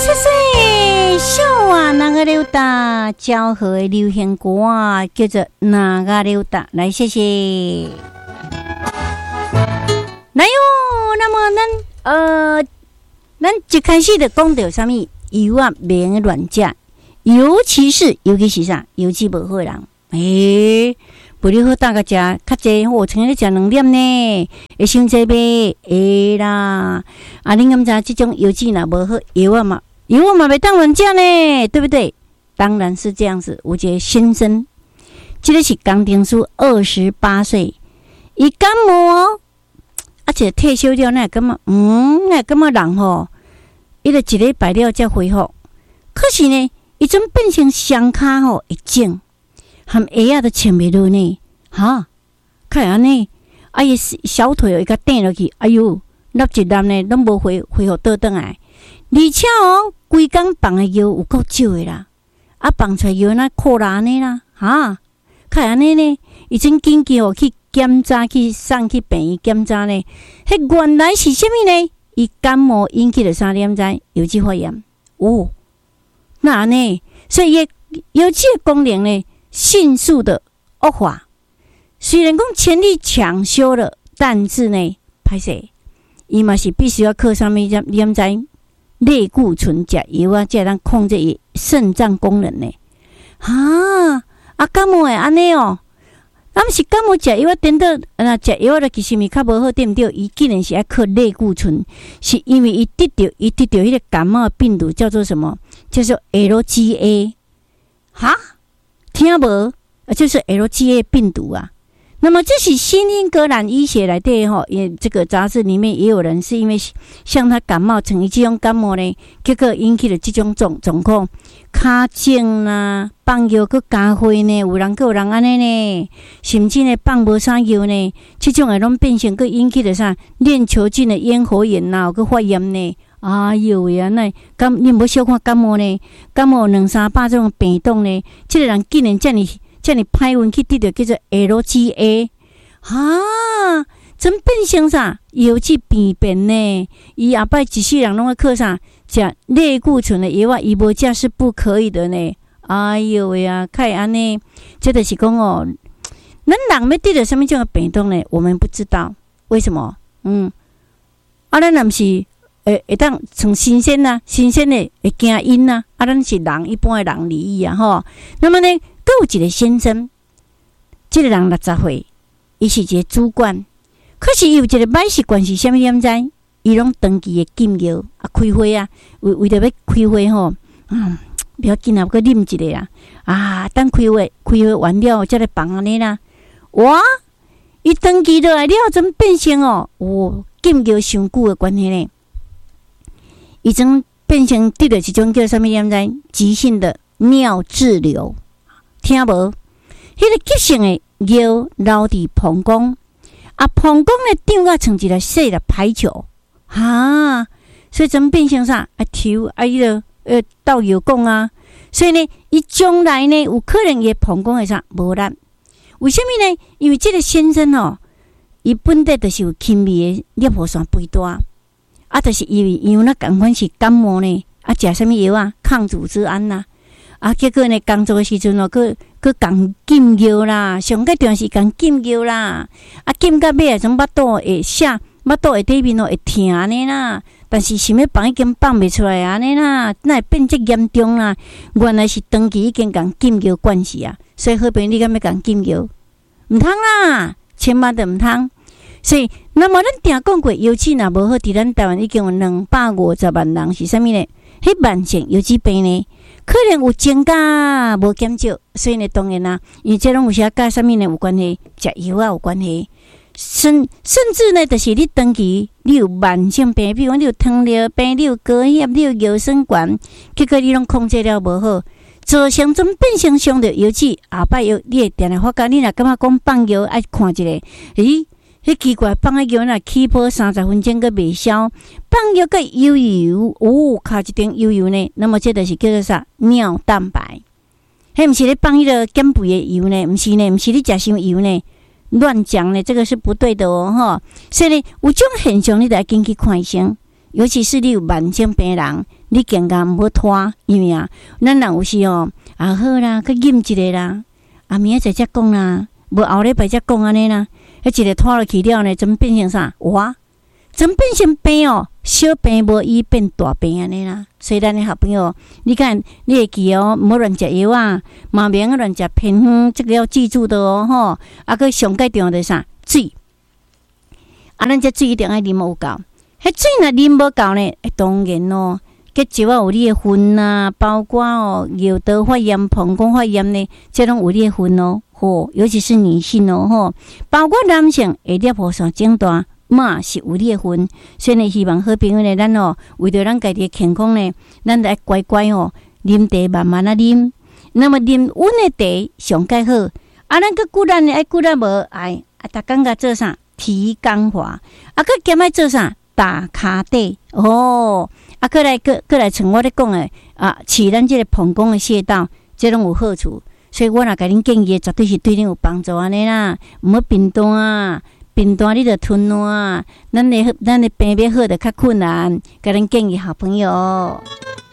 小啊，那个溜达，昭和的流行歌啊，叫做那个溜达，来谢谢。来哟，那么咱一开始就讲到什么油啊，免乱食，尤其是啥，油脂不好的人，不哩好大家食较济，我曾经食2点呢，会伤济呗，会啦。啊，恁敢知这种油脂若无好，油啊嘛袂当乱食呢，对不对？当然是这样子。有一个先生，这个是工程师，28岁，伊感冒哦，而且退休了，那感觉人吼，伊就一礼拜了才恢复。可是呢，伊种变成双骹吼会肿。含鞋仔都穿袂落呢，哈，看安尼，啊伊小腿有一个垫落去，哎呦，立一立呢，拢无恢复倒转来，而且哦，规工放的药有够少的啦，啊放出来药那扩啦安尼啦，哈，看安尼呢，伊真紧急哦去检查，去送去病院检查呢，迄原来是啥物呢？伊感冒引起的3点知油脂发炎，哦，那安尼，所以油脂的功能呢？迅速的恶化，虽然讲全力抢修了，但是呢，歹势，伊嘛是必须要靠什么点知类固醇食油啊，才能控制伊肾脏功能呢。感冒会安尼哦，咱是感冒食药等到食药了，其实咪较无好，对毋对？伊竟然是要靠类固醇，是因为伊得到迄个感冒病毒叫做什么？叫做 LGA， 哈？听无，就是 LGA 病毒啊。那么这是新英格兰医学来对吼，也这个杂志里面也有人是因为像他感冒，成为这种感冒呢，结果引起了这种状况，骹肿啦，放药佮加火呢，有人安尼呢，甚至呢放无啥药呢，这种诶拢变成佮引起了啥链球菌的咽喉炎啦，佮发炎呢。哎呦喂啊！那你无小看感冒呢？感冒200-300这种病毒呢，这个人竟然这么歹运去得到叫做 LGA， 真变成啥？油脂变呢？伊后摆一世人拢要靠啥？食类固醇的药啊，伊无食是不可以的呢。哎呦喂啊！看安尼，这就是讲哦，咱人要得到什么种的病毒呢？我们不知道为什么。咱若是。会当从新鲜的会惊因啊，咱是人一般的人而已啊吼。那么呢，还有一个先生，这个人60岁，伊是一个主管，可是伊有一个歹习惯是啥物点知？伊拢长期的禁药啊，开会啊，为着要开会吼，不要紧啊，搁啉一个啊，等开会完了才来放安尼啦。哇，伊长期落来了，怎变成禁药伤久的关系呢？已经变成得了一种叫什么样子？急性的尿滞留，听无？迄个急性的尿流伫膀胱，膀胱的长啊像一个细的排球，所以怎变成啥？伊个倒尿管啊，所以呢，伊将来呢有可能伊膀胱会啥无力？为什么呢？因为这个先生伊本地就是有轻微的尿壶腺肥大。就是因为那共款是感冒呢，食什么药啊？抗组织胺啦，结果呢，工作的时阵佮共禁药啦，上个段时间禁药啦，禁到尾种巴肚会下底面会疼安尼啦，但是想要放已经放袂出来安尼啦，那会变这严重啦？原来是长期已经共禁药关系啊，所以好朋友你敢要共禁药？唔通啦，千万都唔通。所以，那么咱定讲过，油脂若无好，伫咱台湾已经有250万人是啥物呢？迄慢性油脂病呢，可能有增加无减少。所以呢，当然啦，因为这拢有些甲啥物呢有关系，食药啊有关系。甚至呢，就是你长期你有慢性病，比如讲你有糖尿病、你有高血压、你有腰酸管，结果你拢控制了无好，造成怎变成伤着油脂。后摆药你会定定发觉，你若感觉讲放药爱看一个，迄奇怪，放个药起泡30分钟个未消，放药个油，卡一点油呢，那么这就是叫做啥？尿蛋白。迄毋是咧放迄个减肥的油呢？毋是呢，毋是你食伤油呢？乱讲呢，这个是不对的哦，哈。所以呢，有种现象你得要紧去看医生， 尤其是你有慢性病人，你健康唔好拖，因为啊，咱人有时好啦，去饮一个啦，明仔再讲啦，无后礼拜再讲安尼啦，一个拖落去了呢，怎变成啥？哇，怎变成病哦？小病无医变大病安尼啦。所以咱的好朋友，你看你会记哦，唔好乱食药啊，嘛免乱食偏方，这个要记住的哦，吼。个上介重要的啥？水。咱这水一定爱啉有够。迄水若啉无够呢？当然咯，结石有你的份啊，包括尿道发炎、膀胱发炎呢，这拢有你的份哦。吼，尤其是女性哦，吼，包括男性会尿布上肿大。嘛是有你的份，所以呢，希望好朋友呢，咱为着咱家己的健康呢，咱来乖乖啉茶慢慢啊啉。那么啉温的茶上介好，咱个骨力呢爱骨力无爱，逐工甲做啥提肛滑，个兼爱做啥打骹底哦，过来像我咧讲的饲咱这个膀胱的穴道，这拢有好处。所以我若甲恁建议，绝对是对恁有帮助安尼啦，毋好贫惰啊。病单你着吞啊，咱的病要好着较困难，甲咱建议好朋友。好，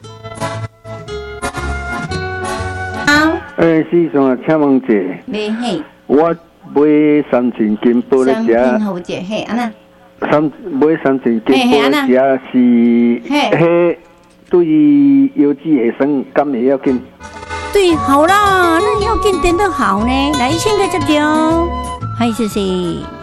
先生，请问者，我买三千斤宝咧食， 好者嘿，安那买三千斤宝咧食是，迄对于腰子下酸敢会要紧？ 对，好啦，那要紧点都好呢，来，先个接着，嗨，谢谢。